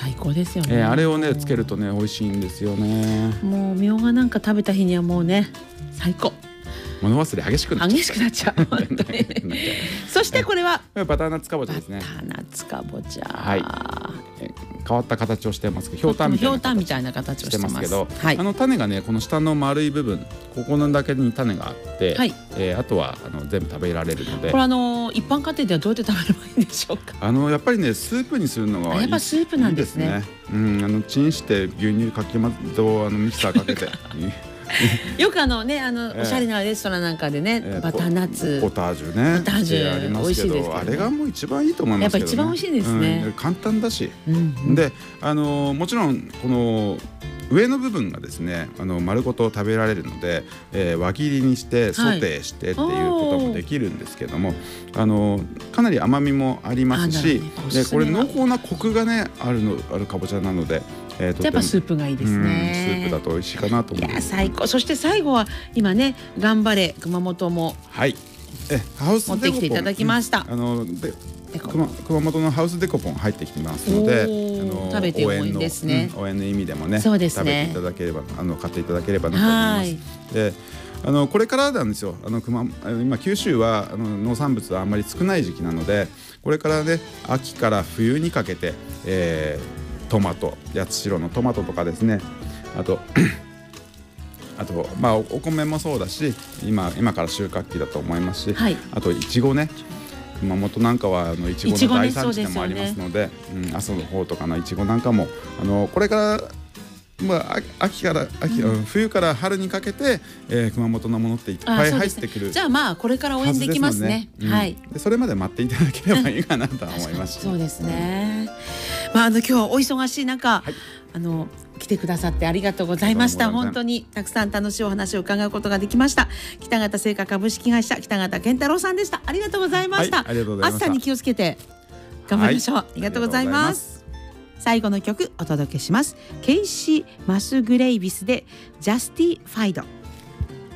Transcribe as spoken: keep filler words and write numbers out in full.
最高ですよね、 えー、あれをねつけるとね美味しいんですよね。 もうみょうがなんか食べた日にはもうね最高。 物忘れ激しくなっちゃう。 激しくなっちゃう本当にそしてこれはバターナッツかぼちゃですね。 バターナッツかぼちゃ、 はい、え変わった形をしてますけど、ひょうたんみたいなひょうたんみたいな形をしてますけど、 はい、 あの種がねこの下の丸い部分ここのだけに種があって、 はい、 えー、あとはあの全部食べられるので、 これあの一般家庭ではどうやって食べればいいんでしょうか。 あのやっぱりねスープにするのがいい。 やっぱスープなんですね。 いいですね。うん、あのチンして牛乳かき混ぜとあのミキサーかけてよくあのねあの、えー、おしゃれなレストランなんかでね、えー、バターナッツポタージュねポタージュありますけど、美味しいですけどね、あれがもう一番いいと思いますけどね。 やっぱ一番美味しいですね、 うん、簡単だし、 うんうん、 であのもちろんこの上の部分がですねあの丸ごと食べられるので、えー、輪切りにしてソテーしてっていうこともできるんですけども、はい、あのかなり甘みもありますし、ね、でこれ濃厚なコクがねあるのあるかぼちゃなので、 えー、やっぱスープがいいですね。 スープだと美味しいかなと思います。 いや最高。そして最後は今ね頑張れ熊本もはいえハウス持ってきていただきました。 うん、あので熊, 熊本のハウスデコポン入ってきてますので、あの食べて応援ですね、 うん、応援の意味でもね、 そうですね、 食べていただければあの買っていただければなと思います。であのこれからなんですよ。あの熊今九州はあの農産物はあんまり少ない時期なので、これからね秋から冬にかけて、えー、トマト八代のトマトとかですね、あとあとまあお米もそうだし 今, 今から収穫期だと思いますし、はい、あといちごね熊本なんかはあのいちごの大産地でもありますので、うん、阿蘇の方とかのいちごなんかもあのこれからまあ、秋から秋、うん、冬から春にかけて、えー、熊本のものっていっぱい入ってくる、 ね、じゃあまあこれから応援できますね、 うん、 はい、 でそれまで待っていただければいいかなと思います。 そうですね、まあ、あの今日はお忙しい中、はい、あの来てくださってありがとうございました。本当にたくさん楽しいお話を伺うことができました。北方製菓株式会社北方健太郎さんでした。ありがとうございました、 はい、ありがとうございました。 暑さに気をつけて頑張りましょう、はい、ありがとうございます。最後の曲お届けします。ケイシー・マスグレイビスでジャスティファイド。